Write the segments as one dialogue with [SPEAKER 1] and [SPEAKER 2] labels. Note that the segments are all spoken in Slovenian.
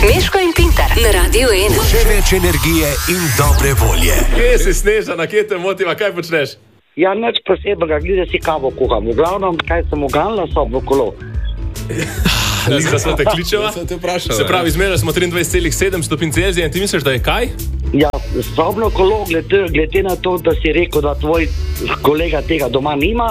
[SPEAKER 1] Meško in Pintar na Radiu 1.
[SPEAKER 2] Še več energije in dobre volje.
[SPEAKER 3] Kje si, Snežana, kje te motiva, kaj počneš?
[SPEAKER 4] Ja, nič posebnega, glede si kavo kuham. V glavnem, kaj sem uganila sobno kolo.
[SPEAKER 3] Da smo te kličeva?
[SPEAKER 5] Sem te vprašal.
[SPEAKER 3] Se pravi, izmerili smo 23,7 stopinj Celzija in ti misliš, da je kaj?
[SPEAKER 4] Ja, sobno kolo, glede na to, da si rekel, da tvoj kolega tega doma nima.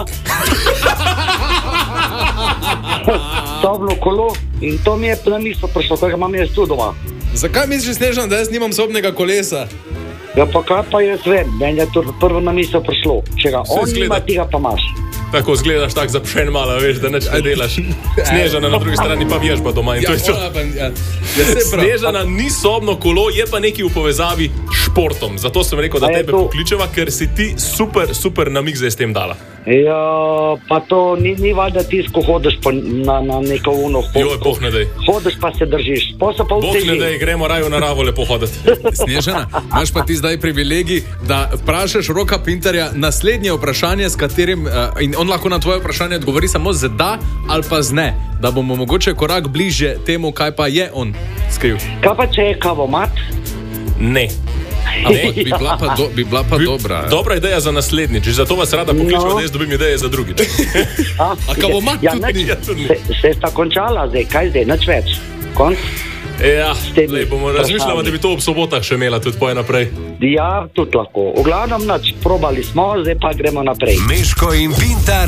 [SPEAKER 4] Sobno kolo in to mi je na misel prišlo, kaj ga imam jaz tu doma.
[SPEAKER 5] Zakaj misliš, Snežana, da jaz nimam sobnega kolesa?
[SPEAKER 4] Ja, pa kaj pa jaz vem, meni je to prvo na misel prišlo. Če ga on nima, ti ga pa imaš.
[SPEAKER 3] Tako zgledaš tak zapšen malo, veš, da nič ne delaš. Snežana na drugi strani pa vježba doma in to je to. Snežana ni sobno kolo, je pa nekaj v povezavi s športom. Zato sem rekel, da tebe pokličeva, ker si ti super namig zdaj s tem dala.
[SPEAKER 4] Ja, pa to ni valjda tisto, ko hodiš na neko uno.
[SPEAKER 3] Joj, boh ne dej.
[SPEAKER 4] Hodiš pa se držiš.
[SPEAKER 3] Boh ne dej, gremo raju na naravo lepo hoditi.
[SPEAKER 5] Snežana, imaš pa ti zdaj privilegij, da vprašaš Roka Pintarja naslednje vprašanje, s katerim in on lahko na tvoje vprašanje odgovori samo z da ali pa z ne, da bomo mogoče korak bliže temu, kaj pa je on skril.
[SPEAKER 4] Kaj pa če je kavomat?
[SPEAKER 3] Ne.
[SPEAKER 5] Ampak bi bila pa dobra.
[SPEAKER 3] Dobra ideja za naslednjič, zato vas rada pokličeva, da jaz dobim ideje za drugič.
[SPEAKER 5] A kavomat tudi ni?
[SPEAKER 4] Se sta končala zdaj, kaj zdaj, nič več? Konc?
[SPEAKER 3] Ja, bomo razmišljali, da bi to ob sobotah še imela tudi poje naprej.
[SPEAKER 4] Ja, tudi lahko. V glavnem nič, probali smo, zdaj pa gremo naprej.
[SPEAKER 2] Meško in Pintar.